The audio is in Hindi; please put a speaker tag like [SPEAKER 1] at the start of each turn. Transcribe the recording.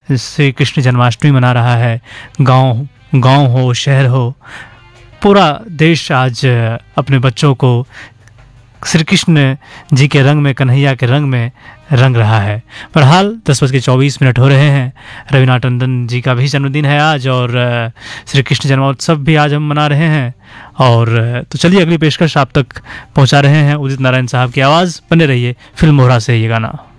[SPEAKER 1] श्री कृष्ण जन्माष्टमी मना रहा है। गांव हो, शहर हो, पूरा देश आज अपने बच्चों को श्री कृष्ण जी के रंग में, कन्हैया के रंग में रंग रहा है। बहरहाल 10:24 हो रहे हैं। रविनाथ टंडन जी का भी जन्मदिन है आज, और श्री कृष्ण जन्मोत्सव भी आज हम मना रहे हैं। और तो चलिए अगली पेशकश आप तक पहुंचा रहे हैं उदित नारायण साहब की आवाज़। बने रहिए फिल्म मोहरा से ये गाना।